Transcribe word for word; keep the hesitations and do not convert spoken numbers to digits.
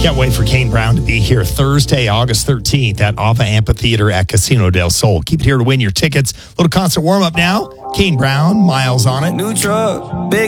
Can't wait for Kane Brown to be here Thursday, August thirteenth at Ava Amphitheater at Casino del Sol. Keep it here to win your tickets. Little concert warm-up now. Kane Brown, Miles on it. New truck, big